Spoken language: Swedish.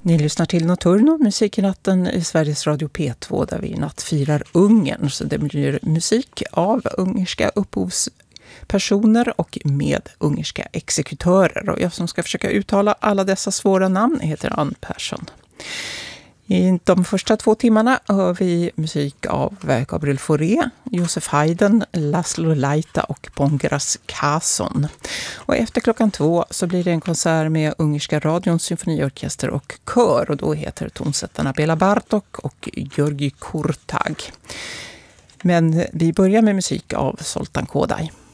Ni lyssnar till Nocturno, musik i natten i Sveriges Radio P2 där vi i natt firar Ungern. Så det blir musik av ungerska upphovspersoner och med ungerska exekutörer. Och jag som ska försöka uttala alla dessa svåra namn heter Ann Persson. I de första 2 timmarna hör vi musik av Gabriel Fauré, Josef Haydn, Laszlo Lajta och Bongras Kazon. Och efter 2:00 så blir det en konsert med Ungerska radions symfoniorkester och kör, och då heter tonsättarna Bela Bartok och György Kurtag. Men vi börjar med musik av Zoltán Kodály.